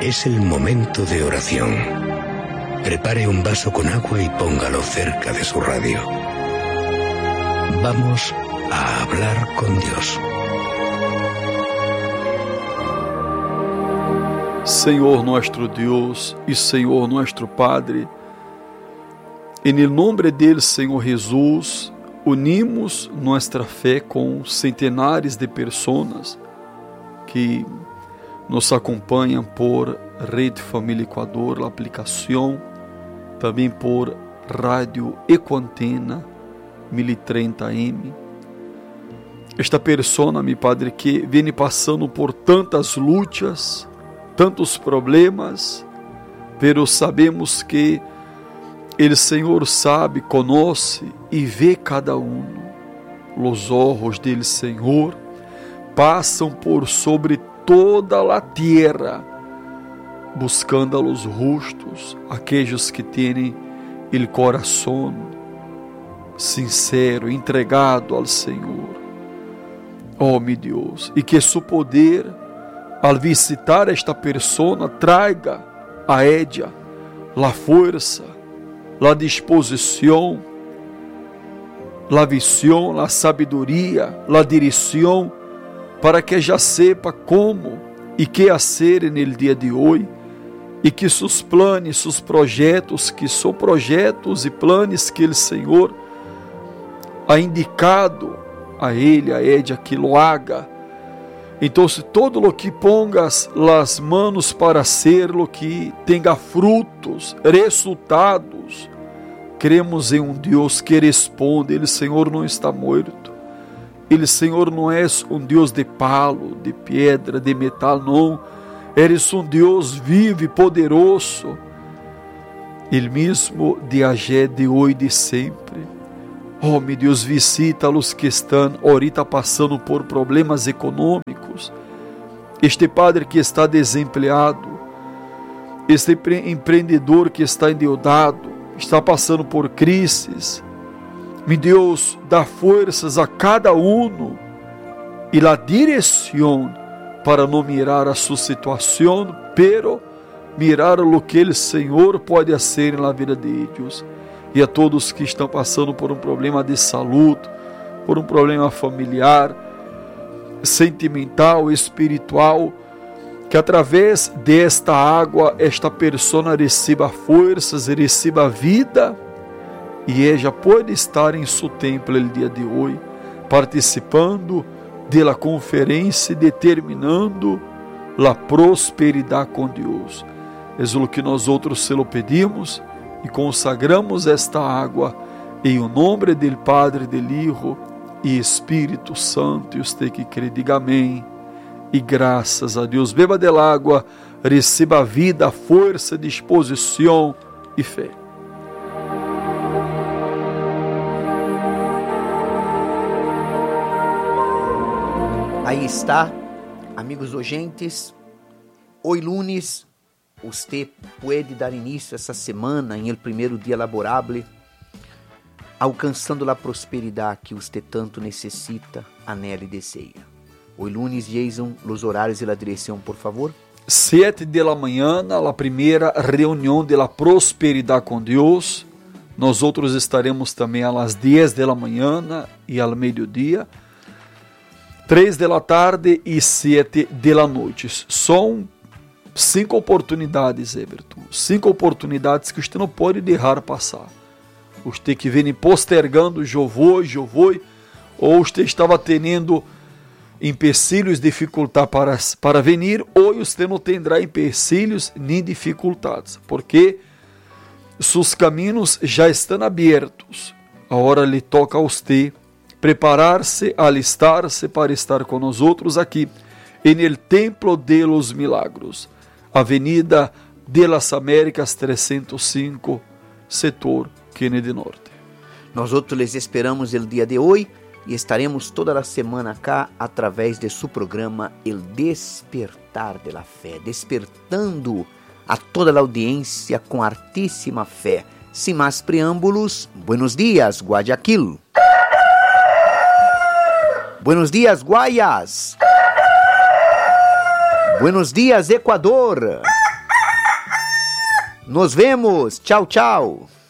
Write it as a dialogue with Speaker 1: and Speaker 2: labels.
Speaker 1: Es el momento de oración. Prepare un vaso con agua y póngalo cerca de su radio. Vamos a hablar con Dios.
Speaker 2: Senhor nuestro Deus e Senhor nuestro Padre, en el nombre del Senhor Jesus, unimos nuestra fé com centenares de pessoas que nos acompanham por Rede Família Equador, a aplicação, também por Rádio Ecoantena 1030M. Esta pessoa, meu Padre, que vem passando por tantas lutas, tantos problemas, pero sabemos que o Senhor sabe, conoce e vê cada um. Os olhos dele, Senhor, passam por sobre toda a terra, buscando os rostos, aqueles que têm o coração sincero, entregado ao Senhor. Oh, meu Deus, e que seu poder, al visitar esta pessoa, traga a ella a força, a disposição, a visão, a sabedoria, a direção, para que já sepa como e que fazer no dia de hoje, e que seus planos, seus projetos, que são projetos e planos que o Senhor ha indicado a ele, a ella, que lo haga. Então, se todo lo que pongas las manos para hacerlo, que tenha frutos, resultados, cremos em um Deus que responde. Ele, Senhor, não está morto. Ele, Senhor, não é um Deus de palo, de pedra, de metal, não. Eres um Deus vivo e poderoso. Ele mesmo de ayer, de hoje e de sempre. Oh, meu Deus, visita os que estão ahorita passando por problemas econômicos. Este padre que está desempregado, este empreendedor que está endeudado, está passando por crises. Meu Deus, dá forças a cada um e a direção para não mirar a sua situação, pero mirar o que o Senhor pode fazer na vida de eles. E a todos que estão passando por um problema de saúde, por um problema familiar, sentimental, espiritual, que através desta água, esta pessoa receba forças, receba vida, e ela pode estar em seu templo no dia de hoje, participando da conferência, determinando a prosperidade com Deus. É o que nós outros se lo pedimos, e consagramos esta água em o nome do Padre, do Hijo e Espírito Santo. E você que crê, diga amém. E graças a Deus. Beba del água, receba vida, força, disposição e fé.
Speaker 3: Aí está, amigos oyentes, hoje lunes, você pode dar início essa semana em el primeiro dia laborável, alcançando a prosperidade que você tanto necessita, anela e deseja. Hoje lunes, Jason, os horários e a direção, por favor.
Speaker 2: 7 da manhã, a primeira reunião de la prosperidade com Deus. Nós outros estaremos também às 10 da manhã e ao meio-dia. 3 da tarde e 7 da noite. São 5 oportunidades, Everton. 5 oportunidades que você não pode deixar passar. Você que vem postergando, eu vou, ou você estava tendo empecilhos, dificuldades para vir, ou você não terá empecilhos nem dificuldades, porque seus caminhos já estão abertos. Agora lhe toca a você preparar-se, alistar-se para estar com nós outros aqui, em el Templo de los Milagros, Avenida de las Américas 305, setor Kennedy Norte.
Speaker 3: Nós outros les esperamos el dia de hoje e estaremos toda a semana cá através de seu programa El Despertar de la Fé, despertando a toda a audiência com artíssima fé. Sem mais preâmbulos, buenos dias, Guayaquil. Buenos dias, Guayas. Buenos dias, Equador. Nos vemos. Tchau, tchau.